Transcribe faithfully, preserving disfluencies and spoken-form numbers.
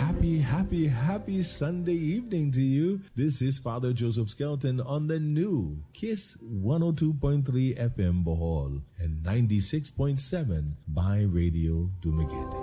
happy, happy, happy Sunday evening to you. This is Father Joseph Skelton on the new KISS one oh two point three F M Bohol and ninety-six point seven by Radio Dumaguete.